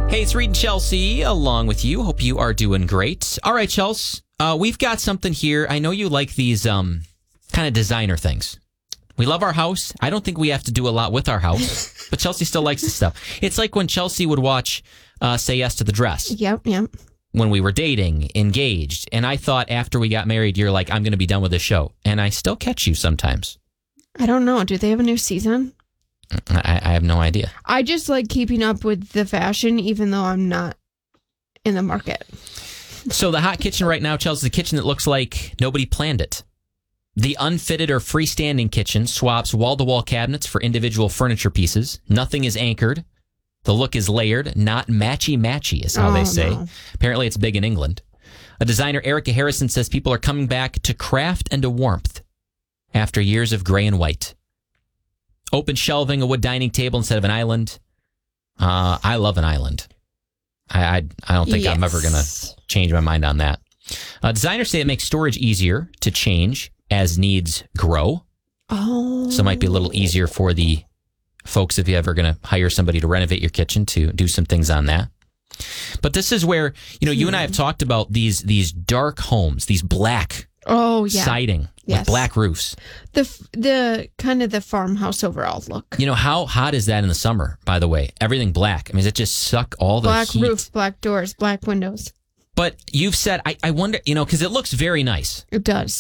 Hey, it's Reed and Chelsea along with you. Hope you are doing great. All right, Chelsea, we've got something here. I know you like these kind of designer things. We love our house. I don't think we have to do a lot with our house, but Chelsea still likes this stuff. It's like when Chelsea would watch Say Yes to the Dress. Yep. When we were dating, engaged, and I thought after we got married, you're like, I'm going to be done with this show. And I still catch you sometimes. I don't know. Do they have a new season? I have no idea. I just like keeping up with the fashion, even though I'm not in the market. So the hot kitchen right now, Chelsea, is a kitchen that looks like nobody planned it. The unfitted or freestanding kitchen swaps wall-to-wall cabinets for individual furniture pieces. Nothing is anchored. The look is layered, not matchy-matchy, is how they say. No. Apparently it's big in England. A designer, Erica Harrison, says people are coming back to craft and to warmth after years of gray and white. Open shelving, a wood dining table instead of an island. I love an island. I don't think I'm ever going to change my mind on that. Designers say it makes storage easier to change as needs grow. Oh. So it might be a little easier for the folks if you're ever going to hire somebody to renovate your kitchen to do some things on that. But this is where, you and I have talked about these dark homes, these black siding with black roofs. The kind of the farmhouse overall look. How hot is that in the summer, by the way? Everything black. I mean, does it just suck all the heat? Black roof, black doors, black windows. But you've said, I wonder, because it looks very nice. It does.